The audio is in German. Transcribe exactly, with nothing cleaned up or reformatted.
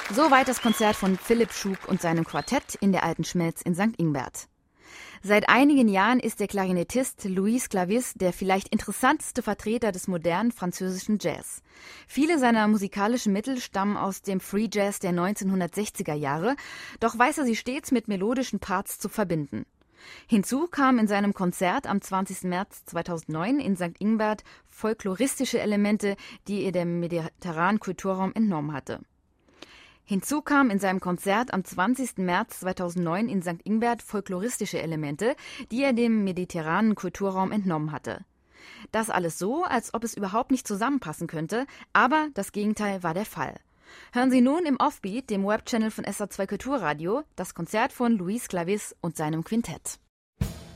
Soweit das Konzert von Philipp Schub und seinem Quartett in der Alten Schmelz in Sankt Ingbert. Seit einigen Jahren ist der Klarinettist Luis Clavis der vielleicht interessanteste Vertreter des modernen französischen Jazz. Viele seiner musikalischen Mittel stammen aus dem Free Jazz der neunzehnhundertsechziger Jahre, doch weiß er sie stets mit melodischen Parts zu verbinden. Hinzu kamen in seinem Konzert am zwanzigsten März zweitausendneun in Sankt Ingbert folkloristische Elemente, die er dem mediterranen Kulturraum entnommen hatte. Hinzu kamen in seinem Konzert am zwanzigsten März zweitausendneun in Sankt Ingbert folkloristische Elemente, die er dem mediterranen Kulturraum entnommen hatte. Das alles so, als ob es überhaupt nicht zusammenpassen könnte, aber das Gegenteil war der Fall. Hören Sie nun im Offbeat, dem Webchannel von S R zwei Kulturradio, das Konzert von Luis Clavis und seinem Quintett.